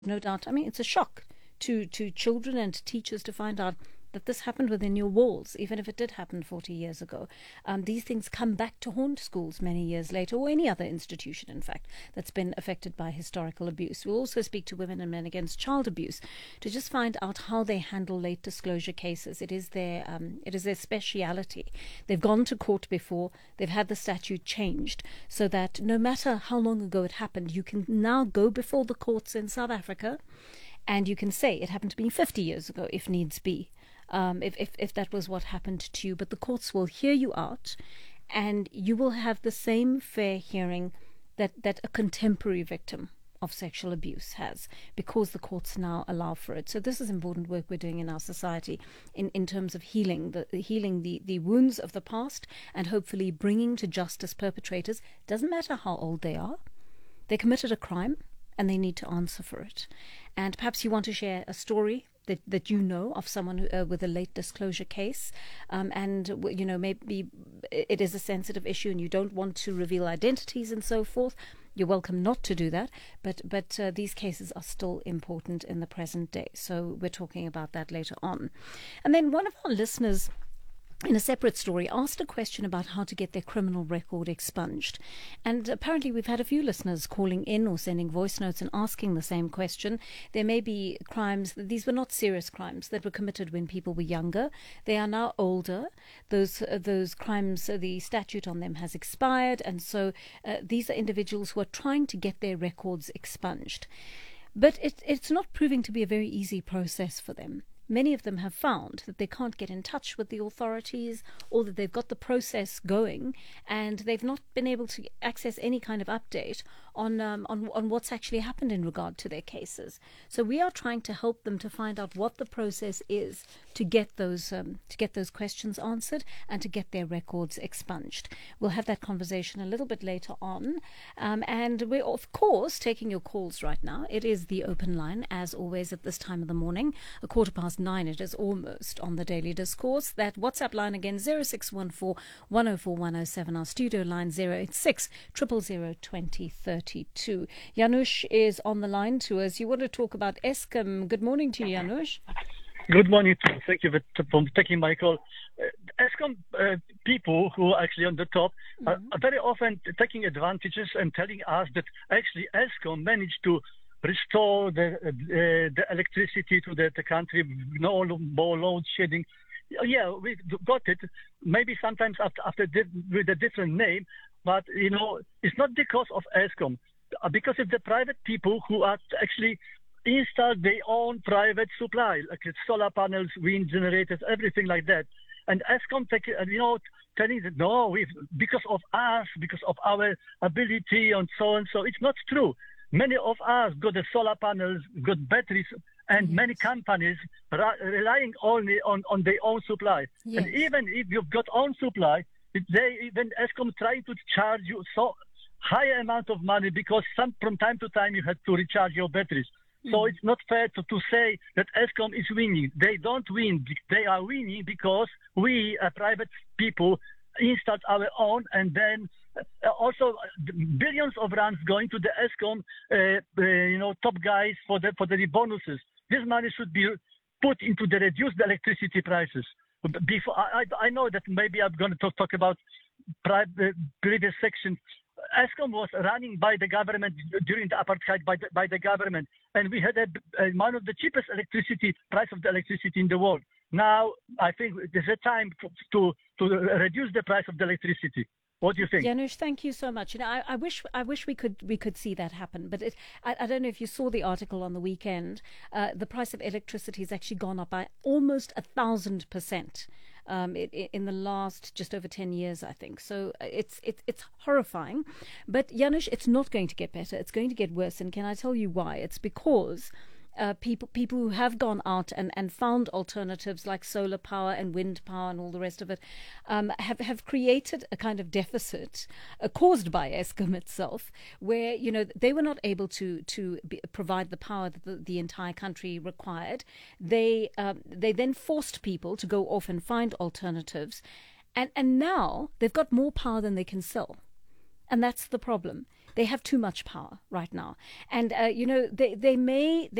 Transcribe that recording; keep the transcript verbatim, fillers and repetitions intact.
No doubt. I mean, it's a shock to, to children and to teachers to find out that this happened within your walls, even if it did happen forty years ago. Um, these things come back to haunt schools many years later, or any other institution, in fact, that's been affected by historical abuse. We'll also speak to Women and Men Against Child Abuse to just find out how they handle late disclosure cases. It is their um, it is their speciality. They've gone to court before. They've had the statute changed so that no matter how long ago it happened, you can now go before the courts in South Africa and you can say it happened to me fifty years ago, if needs be. Um, if, if, if that was what happened to you. But the courts will hear you out and you will have the same fair hearing that, that a contemporary victim of sexual abuse has, because the courts now allow for it. So this is important work we're doing in our society in, in terms of healing, the healing the, the wounds of the past and hopefully bringing to justice perpetrators. Doesn't matter how old they are. They committed a crime and they need to answer for it. And perhaps you want to share a story that, that you know of someone who, uh, with a late disclosure case, um, and you know maybe it is a sensitive issue and you don't want to reveal identities and so forth. You're welcome not to do that, but but uh, these cases are still important in the present day. So we're talking about that later on. And then one of our listeners, in a separate story, asked a question about how to get their criminal record expunged. And apparently we've had a few listeners calling in or sending voice notes and asking the same question. There may be crimes, these were not serious crimes that were committed when people were younger. They are now older. Those uh, those crimes, uh, the statute on them has expired. And so uh, these are individuals who are trying to get their records expunged. But it, it's not proving to be a very easy process for them. Many of them have found that they can't get in touch with the authorities, or that they've got the process going and they've not been able to access any kind of update on um, on, on what's actually happened in regard to their cases. So we are trying to help them to find out what the process is to get those um, to get those questions answered and to get their records expunged. We'll have that conversation a little bit later on. Um, and we're, of course, taking your calls right now. It is the open line, as always, at this time of the morning, a quarter past nine. It is almost on the Daily Discourse. That WhatsApp line again, zero six one four, one oh four, one oh seven. Our studio line, zero eight six, zero zero zero, two oh three two. Janusz is on the line to us. You want to talk about Eskom. Good morning to you, Janusz. Good morning. Thank you for taking my call. Uh, Eskom uh, people who are actually on the top mm-hmm. are, are very often taking advantages and telling us that actually Eskom managed to restore the uh, the electricity to the, the country, no more load shedding. Yeah, we got it. Maybe sometimes after after with a different name, but you know it's not because of Eskom, because of the private people who are actually install their own private supply, like solar panels, wind generators, everything like that. And Eskom, take, you know, telling that no, we because of us, because of our ability, and so on. So it's not true. Many of us got the solar panels, got batteries, and yes. many companies are relying only on, on their own supply. Yes. And even if you've got own supply, they even Eskom trying to charge you so high amount of money because some from time to time you have to recharge your batteries. Mm. So it's not fair to, to say that Eskom is winning. They don't win. They are winning because we, uh, private people, installed our own, and then uh, also billions of rands going to the Eskom, uh, uh, you know, top guys for the for the bonuses. This money should be put into the reduced electricity prices. Before I, I know that maybe I'm going to talk, talk about private, previous section. Eskom was running by the government during the apartheid by the, by the government, and we had a, a, one of the cheapest electricity price of the electricity in the world. Now I think there's a time to to reduce the price of the electricity. What do you think? Janusz, thank you so much. You know, I, I wish I wish we could we could see that happen, but it, I, I don't know if you saw the article on the weekend. Uh, the price of electricity has actually gone up by almost a thousand percent um, it, it, in the last just over ten years, I think. So it's it's it's horrifying. But Janusz, it's not going to get better. It's going to get worse. And can I tell you why? It's because Uh, people people who have gone out and, and found alternatives like solar power and wind power and all the rest of it um, have, have created a kind of deficit uh, caused by Eskom itself, where, you know, they were not able to to be, provide the power that the, the entire country required. They um, they then forced people to go off and find alternatives, and, and now they've got more power than they can sell. And that's the problem. They have too much power right now. And, uh, you know, they, they may.